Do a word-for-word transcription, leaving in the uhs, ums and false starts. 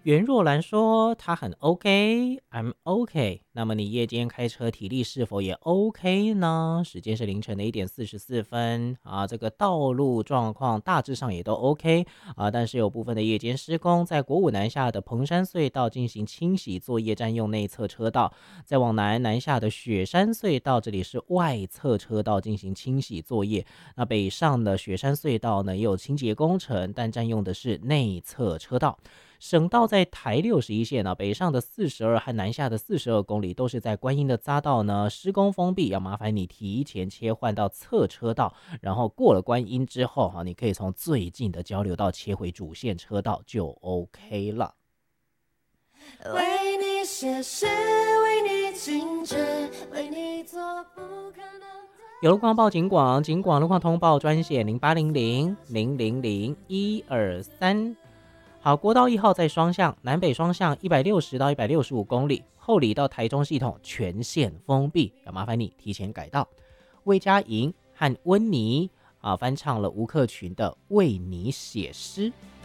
袁若兰说她很 OK，I'm OK。那么你夜间开车体力是否也 OK 呢？时间是凌晨的一点四十四分啊，这个道路状况大致上也都 OK 啊，但是有部分的夜间施工，在国五南下的蓬山隧道进行清洗作业，占用内侧车道；再往南南下的雪山隧道，这里是外侧车道进行清洗作业。那北上的雪山隧道呢，也有清洁工程，但占用的是内侧车道。省道在台六十一线呢、啊，北上的四十二和南下的四十二公里都是在观音的匝道呢施工封闭，要麻烦你提前切换到侧车道，然后过了观音之后哈、啊，你可以从最近的交流道切回主线车道就 OK 了。为你写诗，为你静止，为你做不可能的。有路况报警广，警广路况通报专线零八零零零零零一二三。好，国道一号在双向南北双向一百六十到一百六十五公里，后里到台中系统全线封闭，要麻烦你提前改道。魏佳莹和温妮啊翻唱了吴克群的《为你写诗》。